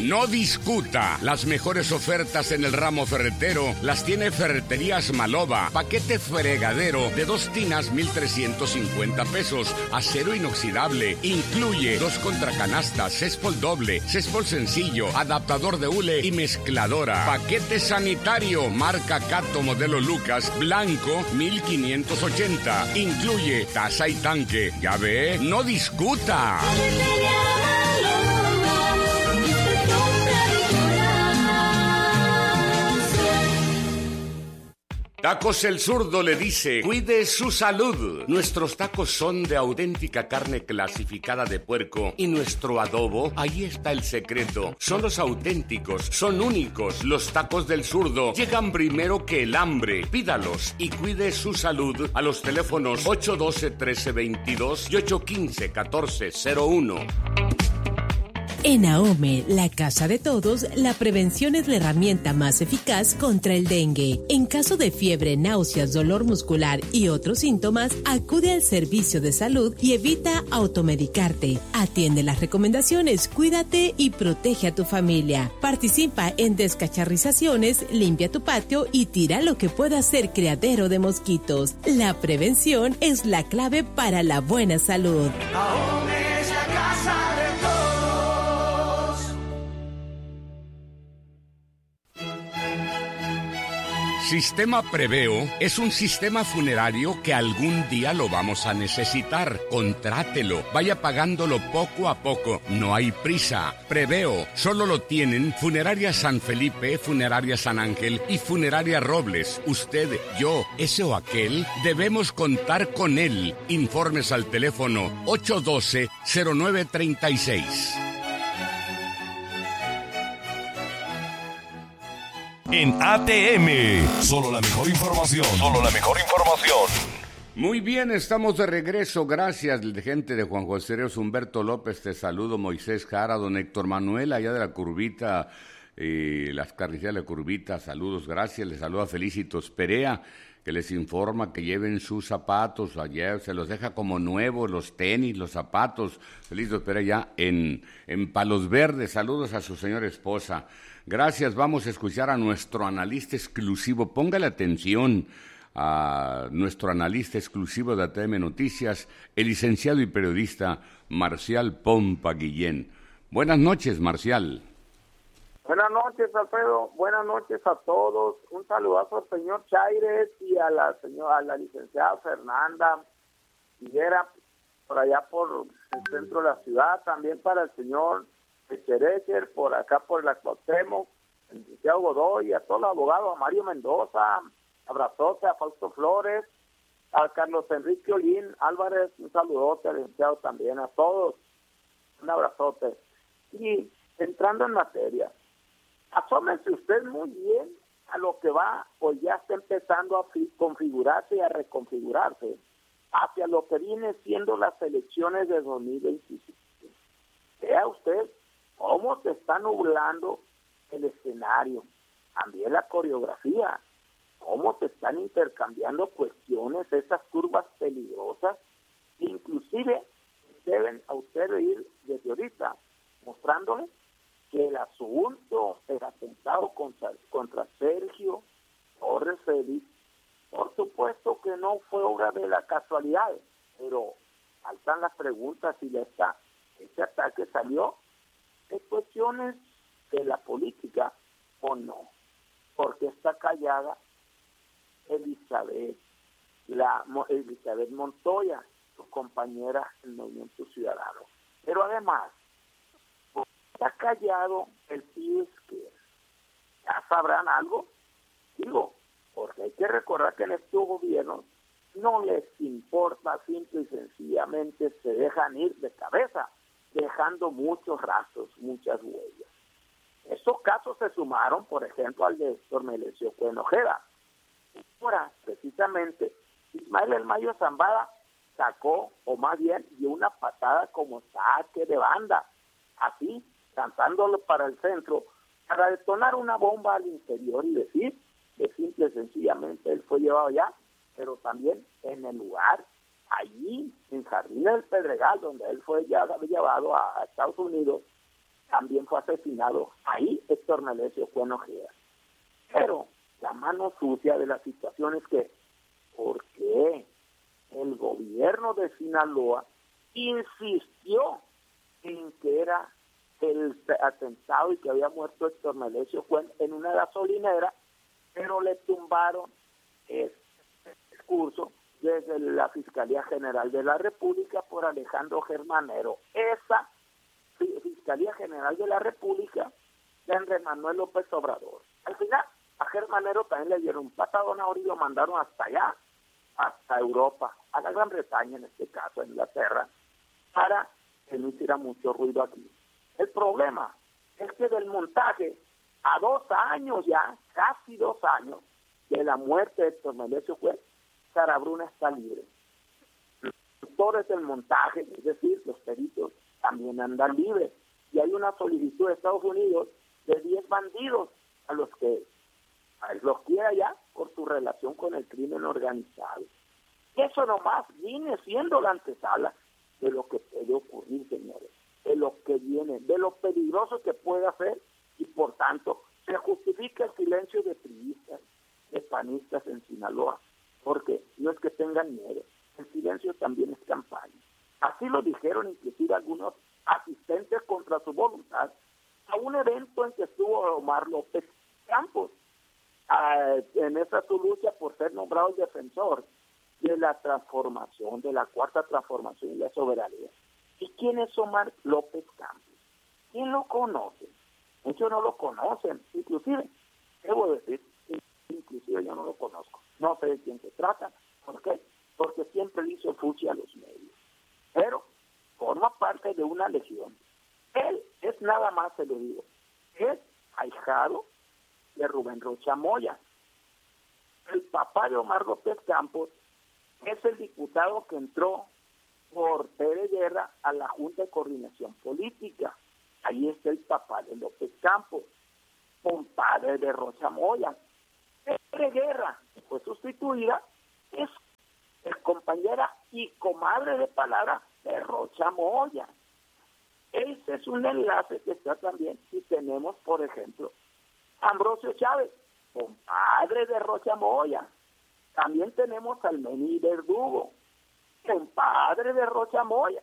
no discuta. Las mejores ofertas en el ramo ferretero las tiene Ferreterías Maloba. Paquete fregadero de 2 tinas, 1,350 pesos. Acero inoxidable. Incluye 2 contracanastas, céspol doble, céspol sencillo, adaptador de hule y mezcladora. Paquete sanitario, marca Cato, modelo Lucas, blanco, 1,580. Incluye taza y tanque. Ya ve, no discuta. Tacos El Zurdo le dice, cuide su salud. Nuestros tacos son de auténtica carne clasificada de puerco y nuestro adobo, ahí está el secreto. Son los auténticos, son únicos. Los tacos del Zurdo llegan primero que el hambre. Pídalos y cuide su salud a los teléfonos 812-1322 y 815-1401. En AOME, la casa de todos, la prevención es la herramienta más eficaz contra el dengue. En caso de fiebre, náuseas, dolor muscular y otros síntomas, acude al servicio de salud y evita automedicarte. Atiende las recomendaciones, cuídate y protege a tu familia. Participa en descacharrizaciones, limpia tu patio y tira lo que pueda ser criadero de mosquitos. La prevención es la clave para la buena salud. AOME es la casa de todos. Sistema Preveo es un sistema funerario que algún día lo vamos a necesitar. Contrátelo, vaya pagándolo poco a poco. No hay prisa. Preveo solo lo tienen Funeraria San Felipe, Funeraria San Ángel y Funeraria Robles. Usted, yo, ese o aquel, debemos contar con él. Informes al teléfono 812-0936. En ATM, solo la mejor información. Solo la mejor información. Muy bien, estamos de regreso. Gracias, gente de Juan José Ríos, Humberto López, te saludo, Moisés Jara, don Héctor Manuel, allá de la Curvita, las carnicerías de la Curvita, saludos, gracias. Les saluda Felicitos Perea, que les informa que lleven sus zapatos, ayer se los deja como nuevos, los tenis, los zapatos. Felicitos Perea ya en Palos Verdes, saludos a su señora esposa. Gracias, vamos a escuchar a nuestro analista exclusivo. Póngale atención a nuestro analista exclusivo de ATM Noticias, el licenciado y periodista Marcial Pompa Guillén. Buenas noches, Marcial. Buenas noches, Alfredo. Buenas noches a todos. Un saludazo al señor Chaires y a la licenciada Fernanda Higuera, por allá por el centro de la ciudad. También para el señor Echerecher, por acá por la Cuauhtémoc, el licenciado Godoy, a todos los abogados, a Mario Mendoza, abrazote, a Fausto Flores, a Carlos Enrique Olín Álvarez, un saludote al licenciado también, a todos, un abrazote. Y entrando en materia, asómense usted muy bien a lo que va, o ya está empezando a configurarse y a reconfigurarse hacia lo que viene siendo las elecciones de 2025. Vea usted cómo se está nublando el escenario, también la coreografía, cómo se están intercambiando cuestiones, esas curvas peligrosas, inclusive deben a usted ir desde ahorita mostrándole que el asunto del atentado contra Sergio Torres Félix, por supuesto que no fue obra de la casualidad, pero faltan las preguntas si ese ataque salió de cuestiones de la política o no, porque está callada Elizabeth Montoya, su compañera en Movimiento Ciudadano. Pero además, está callado el PIB, que ya sabrán algo, digo, porque hay que recordar que en estos gobiernos no les importa, simple y sencillamente se dejan ir de cabeza, dejando muchos rastros, muchas huellas. Estos casos se sumaron, por ejemplo, al de Héctor Melesio Ojeda. Ahora, precisamente, Ismael El Mayo Zambada sacó, o más bien, dio una patada como saque de banda, así, lanzándolo para el centro, para detonar una bomba al interior y decir que simple y sencillamente él fue llevado allá, pero también en el lugar, allí, en Jardines del Pedregal, donde él fue ya llevado a Estados Unidos, también fue asesinado ahí Héctor Melesio Cuen Ojeda. Pero la mano sucia de la situación es que, ¿por qué el gobierno de Sinaloa insistió en que era el atentado y que había muerto Héctor Melesio Cuen en una gasolinera, pero le tumbaron ese discurso desde la Fiscalía General de la República por Alejandro Germanero? Esa Fiscalía General de la República de Andrés Manuel López Obrador. Al final, a Germanero también le dieron un patadón ahora y lo mandaron hasta allá, hasta Europa, a la Gran Bretaña en este caso, a Inglaterra, para que no hiciera mucho ruido aquí. El problema es que del montaje, a 2 años ya, casi 2 años, de la muerte de Héctor Melesio Cuen, Sara Bruna está libre. Los autores del montaje, es decir, los peritos, también andan libres. Y hay una solicitud de Estados Unidos de 10 bandidos a los que los quiera ya por su relación con el crimen organizado. Eso nomás viene siendo la antesala de lo que puede ocurrir, señores, de lo que viene, de lo peligroso que puede hacer, y por tanto se justifica el silencio de priistas, de panistas en Sinaloa, porque no es que tengan miedo, el silencio también es campaña. Así lo dijeron inclusive algunos asistentes contra su voluntad a un evento en que estuvo Omar López Campos, en esa su lucha por ser nombrado el defensor de la transformación, de la cuarta transformación y la soberanía. ¿Y quién es Omar López Campos? ¿Quién lo conoce? Muchos no lo conocen, inclusive, debo decir, inclusive yo no lo conozco, no sé de quién se trata. ¿Por qué? Porque siempre le hizo fuchi a los medios, pero forma parte de una legión. Él es nada más, se lo digo, es ahijado de Rubén Rocha Moya. El papá de Omar López Campos es el diputado que entró por Pérez Guerra a la Junta de Coordinación Política. Ahí está el papá de López Campos, compadre de Rocha Moya. Pérez Guerra fue sustituida, es compañera y comadre de palabra de Rocha Moya. Ese es un enlace que está también. Y tenemos, por ejemplo, Ambrosio Chávez, compadre de Rocha Moya. También tenemos al Meni Verdugo, compadre de Rocha Moya.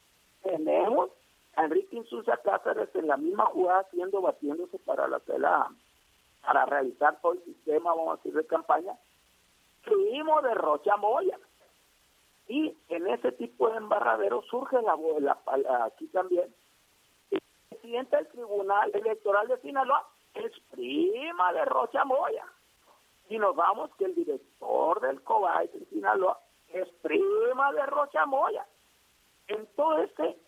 Tenemos a Enrique Insulza Cáceres en la misma jugada, batiéndose para para realizar todo el sistema, vamos a decir, de campaña, primo de Rocha Moya. Y en ese tipo de embarradero surge aquí también el presidente del Tribunal Electoral de Sinaloa es prima de Rocha Moya. Y nos vamos que el director del COBAI de Sinaloa es prima de Rocha Moya. En todo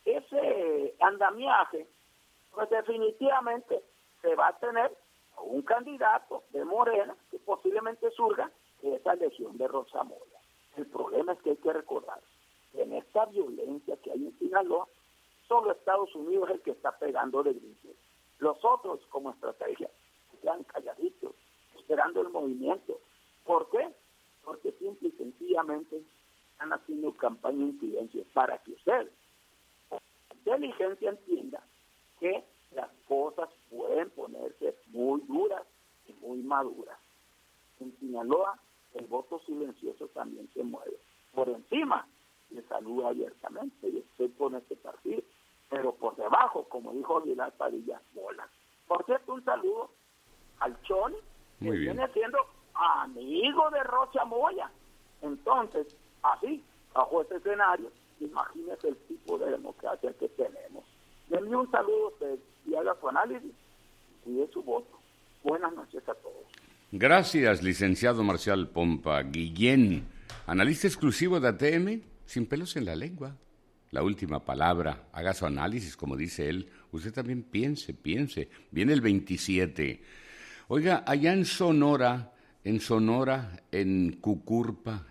ese andamiaje, pues definitivamente se va a tener un candidato de Morena que posiblemente surja de esa legión de Rocha Moya. El problema es que hay que recordar que en esta violencia que hay en Sinaloa, solo Estados Unidos es el que está pegando de gritos. Los otros, como estrategia, se quedan calladitos, esperando el movimiento. ¿Por qué? Porque simple y sencillamente están haciendo campaña de incidencia para que usted, con inteligencia, entienda que las cosas pueden ponerse muy duras y muy maduras. En Sinaloa, el voto silencioso también se mueve. Por encima, le saludo abiertamente y estoy con este partido, pero por debajo, como dijo Aguilar Padilla, bola. Por cierto, un saludo al Choni, que viene siendo amigo de Rocha Moya. Entonces, así, bajo ese escenario, imagínese el tipo de democracia que tenemos. Denme un saludo a usted y haga su análisis y de su voto. Buenas noches a todos. Gracias, licenciado Marcial Pompa Guillén, analista exclusivo de ATM, sin pelos en la lengua. La última palabra, haga su análisis, como dice él. Usted también piense. Viene el 27. Oiga, allá en Sonora, en Cucurpa,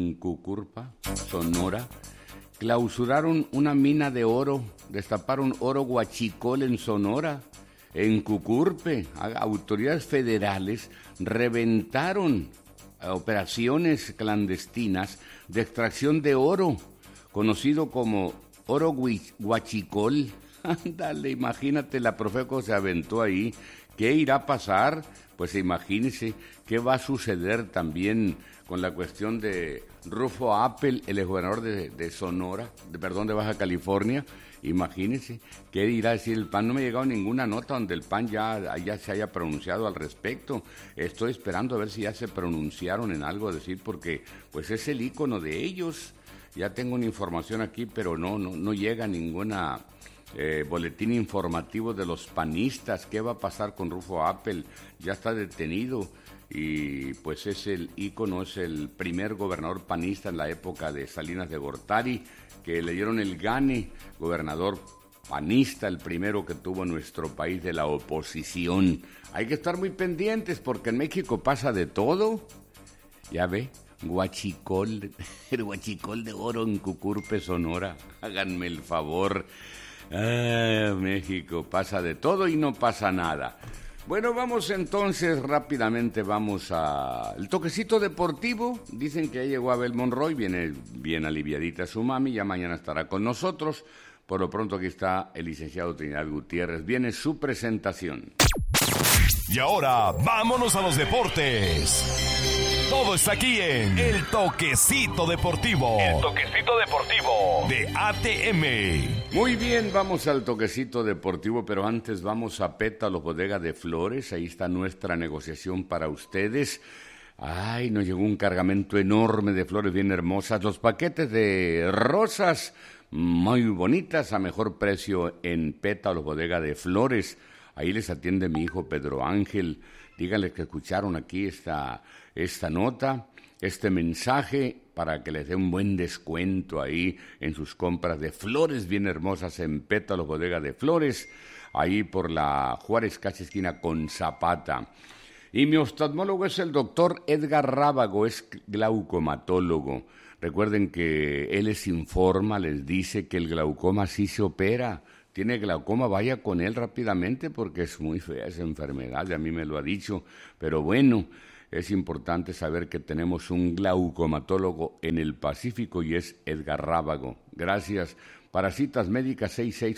Sonora, clausuraron una mina de oro, destaparon oro huachicol en Sonora. En Cucurpe, autoridades federales reventaron operaciones clandestinas de extracción de oro, conocido como oro huachicol, Ándale, imagínate, la Profeco se aventó ahí. ¿Qué irá a pasar? Pues imagínense qué va a suceder también con la cuestión de Rufo Appel, el gobernador de Sonora, de Baja California. Imagínense, ¿qué irá a decir el PAN? No me ha llegado ninguna nota donde el PAN ya se haya pronunciado al respecto. Estoy esperando a ver si ya se pronunciaron en algo a decir, porque pues es el ícono de ellos. Ya tengo una información aquí, pero no llega ninguna boletín informativo de los panistas. ¿Qué va a pasar con Rufo Appel? Ya está detenido y pues es el ícono, es el primer gobernador panista en la época de Salinas de Gortari, que le dieron el gane, gobernador panista, el primero que tuvo nuestro país de la oposición. Hay que estar muy pendientes porque en México pasa de todo. Ya ve, guachicol, el guachicol de oro en Cucurpe, Sonora. Háganme el favor. México pasa de todo y no pasa nada. Bueno, vamos entonces rápidamente, vamos al toquecito deportivo. Dicen que ya llegó Abel Monroy, viene bien aliviadita su mami, ya mañana estará con nosotros. Por lo pronto aquí está el licenciado Trinidad Gutiérrez, viene su presentación. Y ahora, vámonos a los deportes. Todo está aquí en El Toquecito Deportivo. El Toquecito Deportivo de ATM. Muy bien, vamos al Toquecito Deportivo, pero antes vamos a Pétalos Bodega de Flores. Ahí está nuestra negociación para ustedes. Ay, nos llegó un cargamento enorme de flores bien hermosas. Los paquetes de rosas muy bonitas a mejor precio en Pétalos Bodega de Flores. Ahí les atiende mi hijo Pedro Ángel. Díganles que escucharon aquí esta nota, este mensaje, para que les dé un buen descuento ahí en sus compras de flores bien hermosas en Pétalos Bodega de Flores, ahí por la Juárez casi esquina con Zapata. Y mi oftalmólogo es el doctor Edgar Rábago, es glaucomatólogo. Recuerden que él les informa, les dice que el glaucoma sí se opera. Tiene glaucoma, vaya con él rápidamente porque es muy fea esa enfermedad, y a mí me lo ha dicho. Pero bueno, es importante saber que tenemos un glaucomatólogo en el Pacífico y es Edgar Rábago. Gracias. Para citas médicas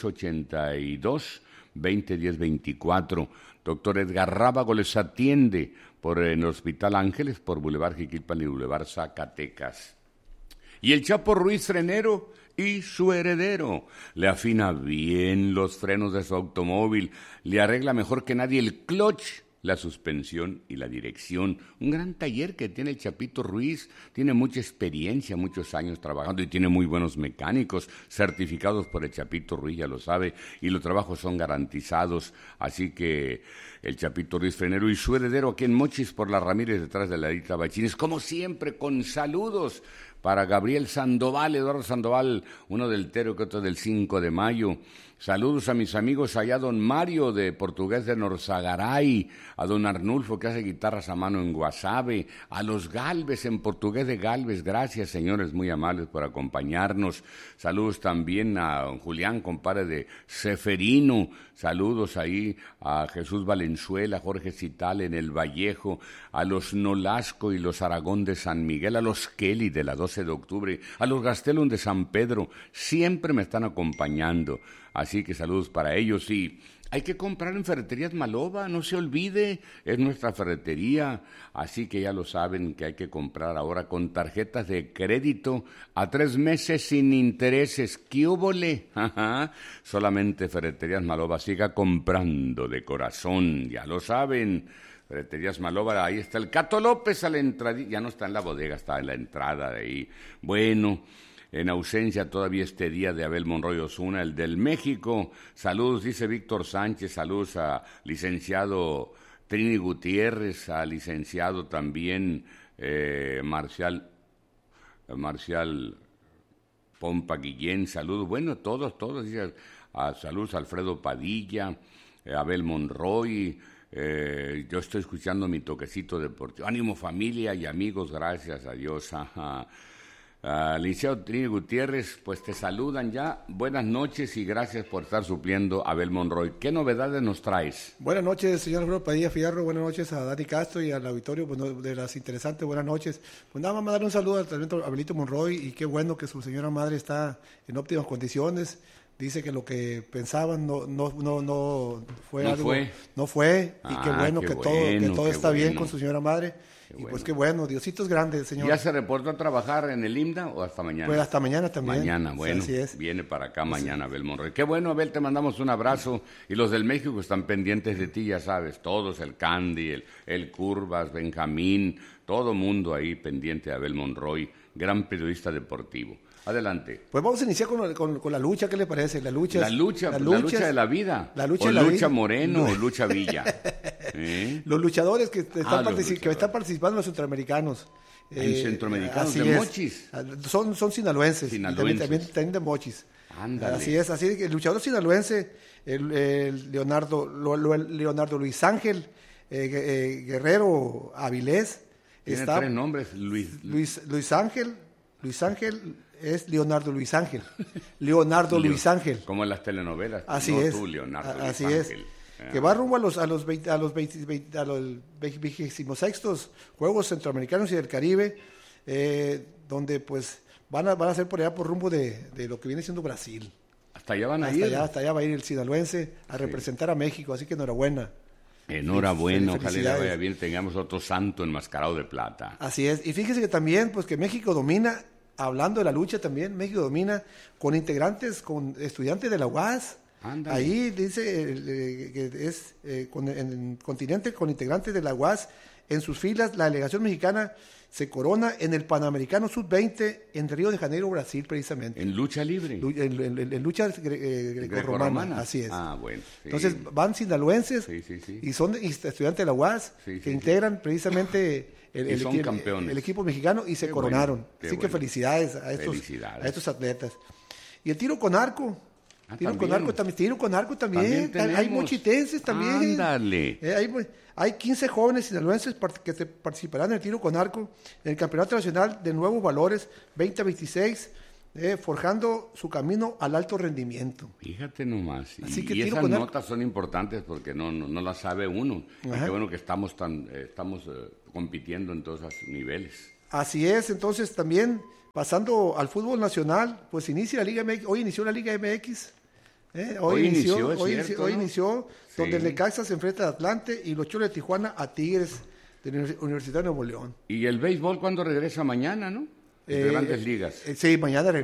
6682-2010-24. Doctor Edgar Rábago les atiende por el Hospital Ángeles, por Boulevard Jiquilpan y Boulevard Zacatecas. Y el Chapo Ruiz Frenero y su heredero le afina bien los frenos de su automóvil, le arregla mejor que nadie el clutch, la suspensión y la dirección. Un gran taller que tiene el Chapito Ruiz, tiene mucha experiencia, muchos años trabajando y tiene muy buenos mecánicos certificados por el Chapito Ruiz, ya lo sabe, y los trabajos son garantizados. Así que el Chapito Ruiz Frenero y su heredero aquí en Mochis por la Ramírez, detrás de la Edita Bachines, como siempre, con saludos para Gabriel Sandoval, Eduardo Sandoval, uno del Tero que otro del 5 de mayo. Saludos a mis amigos allá, don Mario de Portugués de Norzagaray, a don Arnulfo que hace guitarras a mano en Guasave, a los Galvez en Portugués de Galvez. Gracias, señores, muy amables por acompañarnos. Saludos también a don Julián, compadre de Seferino. Saludos ahí a Jesús Valenzuela, Jorge Cital en el Vallejo, a los Nolasco y los Aragón de San Miguel, a los Kelly de la 12 de octubre, a los Gastelum de San Pedro. Siempre me están acompañando. Así que saludos para ellos. Y hay que comprar en Ferreterías Maloba, no se olvide, es nuestra ferretería. Así que ya lo saben que hay que comprar ahora con tarjetas de crédito a 3 meses sin intereses. ¿Qué húbole? Solamente Ferreterías Maloba, siga comprando de corazón, ya lo saben. Ferreterías Maloba, ahí está el Cato López a la entrada, ya no está en la bodega, está en la entrada de ahí. Bueno, en ausencia todavía este día de Abel Monroy Osuna, el del México. Saludos, dice Víctor Sánchez, saludos a licenciado Trini Gutiérrez, a licenciado también Marcial Pompa Guillén, saludos, bueno, todos, dice, saludos a Alfredo Padilla, Abel Monroy. Yo estoy escuchando mi toquecito deportivo. Ánimo familia y amigos, gracias a Dios. Licenciado Trini Gutiérrez, pues te saludan ya. Buenas noches y gracias por estar supliendo a Abel Monroy. ¿Qué novedades nos traes? Buenas noches, señor Alfredo Padilla Fierro. Buenas noches a Dani Castro y al auditorio de las interesantes. Buenas noches. Pues nada más dar un saludo al talento Abelito Monroy y qué bueno que su señora madre está en óptimas condiciones. dice que lo que pensaban no fue No algo, fue. no fue, y qué bueno qué que bueno, todo qué está bien bueno. con su señora madre, y bueno. pues qué bueno, Diosito es grande, señor. ¿Ya se reportó a trabajar en el IMDA o hasta mañana? Pues hasta mañana también. Mañana, bueno, Así es. viene para acá mañana Abel Monroy. Qué bueno, Abel, te mandamos un abrazo. Y los del México están pendientes de ti, ya sabes, todos, el Candy, el Curvas, Benjamín, todo mundo ahí pendiente de Abel Monroy, gran periodista deportivo. Adelante. Pues vamos a iniciar con la lucha, ¿qué le parece? La lucha de la vida. La lucha o de la Lucha vida. Moreno o Lucha Villa. Los luchadores que están, los que están participando en los centroamericanos. En centroamericanos, así de es. Mochis. Son sinaloenses. Y también de Mochis. Ándale. Así que el luchador sinaloense, el Leonardo Luis Ángel Guerrero Avilés. Tiene 3 nombres, Luis Ángel es Leonardo Luis Ángel. Leonardo Luis Ángel. Como en las telenovelas. Así no es. Tú, Leonardo Así Luis es. Ángel. Que va rumbo a los 26º Juegos Centroamericanos y del Caribe, donde pues van a ser por allá por rumbo de lo que viene siendo Brasil. Hasta allá van a ir. Hasta allá va a ir el sinaloense a representar a México, así que enhorabuena. Enhorabuena, ojalá le Felicidades. vaya bien, tengamos otro santo enmascarado de plata. Así es, y fíjese que también, pues que México domina, hablando de la lucha también, México domina con estudiantes de la UAS. Ándale. Ahí dice que es en el continente con integrantes de la UAS en sus filas. La delegación mexicana se corona en el Panamericano Sub-20 en Río de Janeiro, Brasil, precisamente. En lucha libre. En lucha grecorromana, así es. Ah, bueno. Sí. Entonces van sinaloenses Sí. y son estudiantes de la UAS que integran precisamente el equipo mexicano y se coronaron. Así que felicidades a estos atletas. Y el tiro con arco. Tiro con arco también. Hay mochitenses también. Ándale. Hay 15 jóvenes sinaloenses que participarán en el tiro con arco en el Campeonato Nacional de Nuevos Valores 2026, forjando su camino al alto rendimiento. Fíjate nomás. Así que y tiro esas con notas son importantes porque no las sabe uno. Y qué bueno que estamos compitiendo en todos esos niveles. Así es, entonces también pasando al fútbol nacional, pues inicia la Liga MX, hoy inició la Liga MX. Hoy inició, donde el Necaxa se enfrenta a Atlante y los Cholos de Tijuana a Tigres de la Universidad de Nuevo León. Y el béisbol cuando regresa mañana, ¿no? De Grandes Ligas. Sí, mañana